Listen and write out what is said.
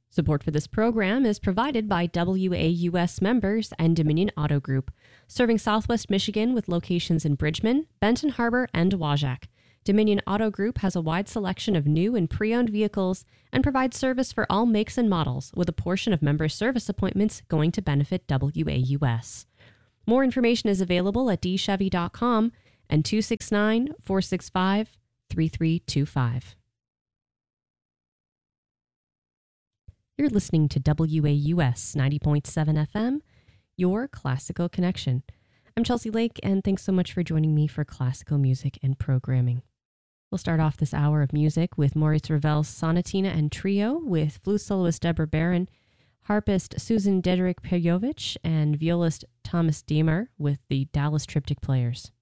Support for this program is provided by WAUS members and Dominion Auto Group, serving Southwest Michigan with locations in Bridgman, Benton Harbor, and Wajack. Dominion Auto Group has a wide selection of new and pre-owned vehicles and provides service for all makes and models, with a portion of member service appointments going to benefit WAUS. More information is available at dchevy.com and 269-465-3325. You're listening to WAUS 90.7 FM, your classical connection. I'm Chelsea Lake, and thanks so much for joining me for classical music and programming. We'll start off this hour of music with Maurice Ravel's Sonatina and Trio with flute soloist Deborah Barron, harpist Susan Dederick Perjovich, and violist Thomas Diemer with the Dallas Triptych Players.